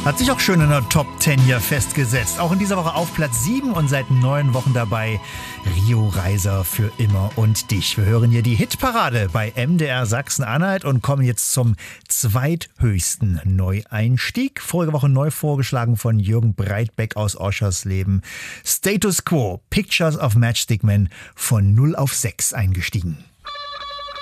Hat sich auch schön in der Top 10 hier festgesetzt. Auch in dieser Woche auf Platz 7 und seit 9 Wochen dabei Rio Reiser für immer und dich. Wir hören hier die Hitparade bei MDR Sachsen-Anhalt und kommen jetzt zum zweithöchsten Neueinstieg. Vorige Woche neu vorgeschlagen von Jürgen Breitbeck aus Oschersleben. Status Quo, Pictures of Matchstick Men von 0 auf 6 eingestiegen.